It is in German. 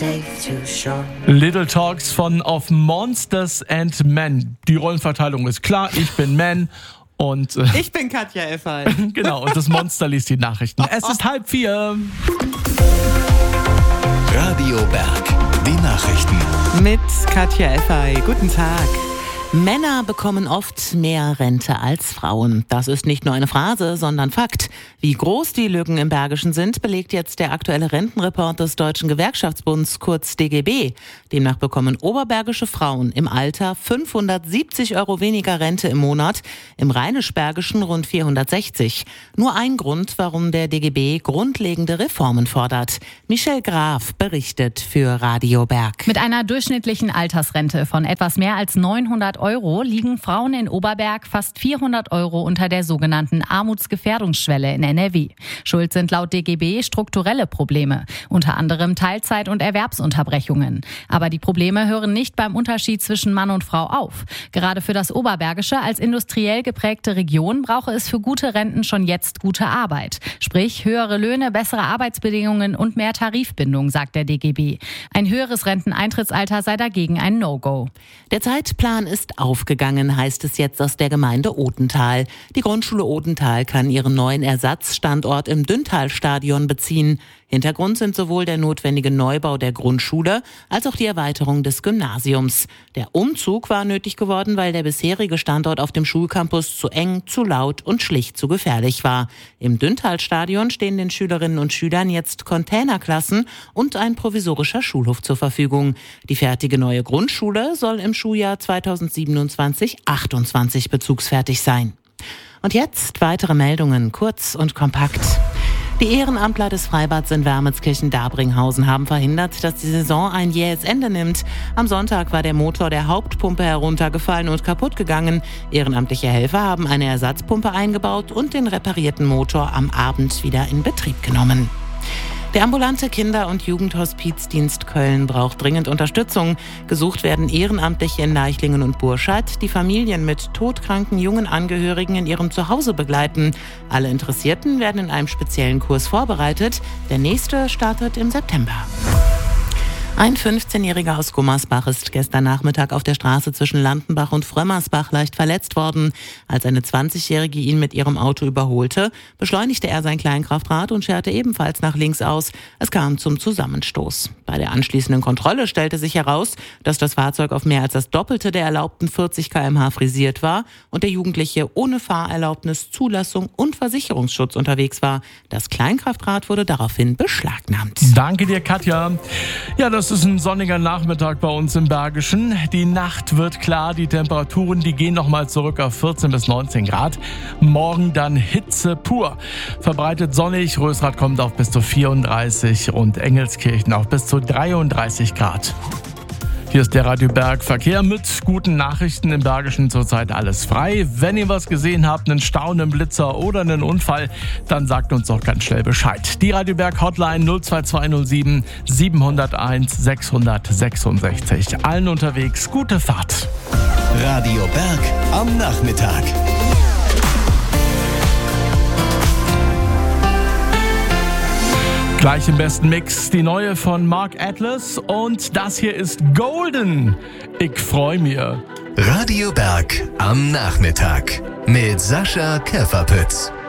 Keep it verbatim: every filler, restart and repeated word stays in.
Little Talks von Of Monsters and Men. Die Rollenverteilung ist klar, ich bin Man und... Äh, ich bin Katja Effay. Genau, und das Monster liest die Nachrichten. Es ist halb vier. Radio Berg, die Nachrichten. Mit Katja Effay. Guten Tag. Männer bekommen oft mehr Rente als Frauen. Das ist nicht nur eine Phrase, sondern Fakt. Wie groß die Lücken im Bergischen sind, belegt jetzt der aktuelle Rentenreport des Deutschen Gewerkschaftsbunds, kurz D G B. Demnach bekommen oberbergische Frauen im Alter fünfhundertsiebzig Euro weniger Rente im Monat, im rheinisch-bergischen rund vierhundertsechzig. Nur ein Grund, warum der D G B grundlegende Reformen fordert. Michelle Graf berichtet für Radio Berg. Mit einer durchschnittlichen Altersrente von etwas mehr als neunhundert Euro liegen Frauen in Oberberg fast vierhundert Euro unter der sogenannten Armutsgefährdungsschwelle in N R W. Schuld sind laut D G B strukturelle Probleme, unter anderem Teilzeit- und Erwerbsunterbrechungen. Aber die Probleme hören nicht beim Unterschied zwischen Mann und Frau auf. Gerade für das Oberbergische als industriell geprägte Region brauche es für gute Renten schon jetzt gute Arbeit. Sprich höhere Löhne, bessere Arbeitsbedingungen und mehr Tarifbindung, sagt der D G B. Ein höheres Renteneintrittsalter sei dagegen ein No-Go. Der Zeitplan ist aufgegangen, heißt es jetzt aus der Gemeinde Odenthal. Die Grundschule Odenthal kann ihren neuen Ersatzstandort im Dünntalstadion beziehen. Hintergrund sind sowohl der notwendige Neubau der Grundschule als auch die Erweiterung des Gymnasiums. Der Umzug war nötig geworden, weil der bisherige Standort auf dem Schulcampus zu eng, zu laut und schlicht zu gefährlich war. Im Dünntalstadion stehen den Schülerinnen und Schülern jetzt Containerklassen und ein provisorischer Schulhof zur Verfügung. Die fertige neue Grundschule soll im Schuljahr zweitausendsiebenundzwanzig achtundzwanzig bezugsfertig sein. Und jetzt weitere Meldungen, kurz und kompakt. Die Ehrenamtler des Freibads in Wermelskirchen-Dabringhausen haben verhindert, dass die Saison ein jähes Ende nimmt. Am Sonntag war der Motor der Hauptpumpe heruntergefallen und kaputt gegangen. Ehrenamtliche Helfer haben eine Ersatzpumpe eingebaut und den reparierten Motor am Abend wieder in Betrieb genommen. Der ambulante Kinder- und Jugendhospizdienst Köln braucht dringend Unterstützung. Gesucht werden Ehrenamtliche in Leichlingen und Burscheid, die Familien mit todkranken jungen Angehörigen in ihrem Zuhause begleiten. Alle Interessierten werden in einem speziellen Kurs vorbereitet. Der nächste startet im September. Ein fünfzehnjähriger aus Gummersbach ist gestern Nachmittag auf der Straße zwischen Landenbach und Frömmersbach leicht verletzt worden. Als eine zwanzigjährige ihn mit ihrem Auto überholte, beschleunigte er sein Kleinkraftrad und scherte ebenfalls nach links aus. Es kam zum Zusammenstoß. Bei der anschließenden Kontrolle stellte sich heraus, dass das Fahrzeug auf mehr als das Doppelte der erlaubten vierzig Kilometer pro Stunde frisiert war und der Jugendliche ohne Fahrerlaubnis, Zulassung und Versicherungsschutz unterwegs war. Das Kleinkraftrad wurde daraufhin beschlagnahmt. Danke dir, Katja. Ja, das ist ein sonniger Nachmittag bei uns im Bergischen. Die Nacht wird klar, die Temperaturen, die gehen nochmal zurück auf vierzehn bis neunzehn Grad. Morgen dann Hitze pur. Verbreitet sonnig, Rösrath kommt auf bis zu vierunddreißig und Engelskirchen auf bis zu dreiunddreißig Grad. Hier ist der Radio Berg Verkehr mit guten Nachrichten. Im Bergischen zurzeit alles frei. Wenn ihr was gesehen habt, einen Stau, einen Blitzer oder einen Unfall, dann sagt uns doch ganz schnell Bescheid. Die Radio Berg Hotline null zwei zwei null sieben sieben null eins sechs sechs sechs. Allen unterwegs gute Fahrt. Radio Berg am Nachmittag. Gleich im besten Mix die neue von Mark Atlas und das hier ist Golden. Ich freu mich. Radio Berg am Nachmittag mit Sascha Käferpütz.